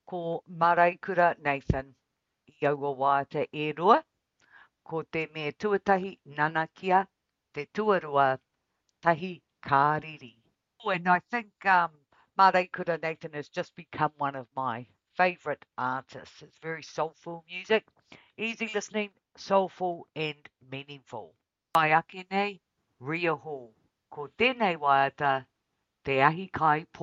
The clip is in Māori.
ko Maraikura Nathan i aua wāta e rua, ko te me tuatahi nanakia, te tuarua tahi kāriri. Oh, and I think Maraikura Nathan has just become one of my favourite artists. It's very soulful music, easy listening, soulful and meaningful. Mai ake nei, ria hō, ko tēnei waiata, te ahi kai